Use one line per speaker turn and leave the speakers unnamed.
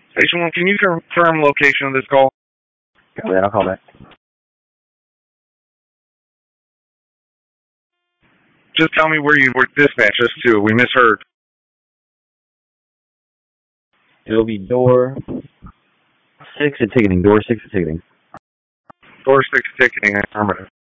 Station 1, can you confirm location of this call?
Copy that, I'll call back.
Just tell me where you were dispatched us to. We misheard.
It'll be door 6 at ticketing. Door 6 at ticketing.
Door 6 ticketing, affirmative.